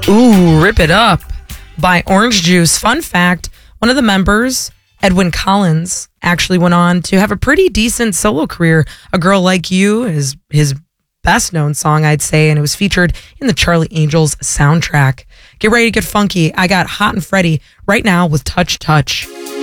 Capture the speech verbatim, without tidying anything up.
Ooh, Rip It Up by Orange Juice. Fun fact, one of the members, Edwyn Collins, actually went on to have a pretty decent solo career. A Girl Like You is his best known song, I'd say, and it was featured in the Charlie Angels soundtrack. Get ready to get funky. I got Hot and Freddie right now with Touch Touch.